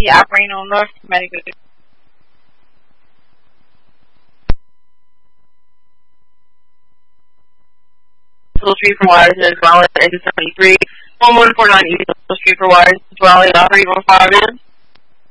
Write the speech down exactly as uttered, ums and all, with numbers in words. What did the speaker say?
operating on North Medical Street for wires as well as exit seventy-three, one one four nine East Street for wires as well as operating on five ends.